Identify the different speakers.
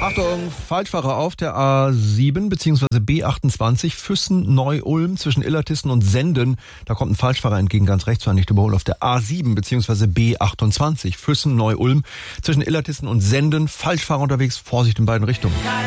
Speaker 1: Achtung, Falschfahrer auf der A7 bzw. B28 Füssen-Neu-Ulm zwischen Illertissen und Senden. Da kommt ein Falschfahrer entgegen, ganz rechts, war nicht überholt. Auf der A7 bzw. B28 Füssen-Neu-Ulm zwischen Illertissen und Senden. Falschfahrer unterwegs, Vorsicht in beiden Richtungen.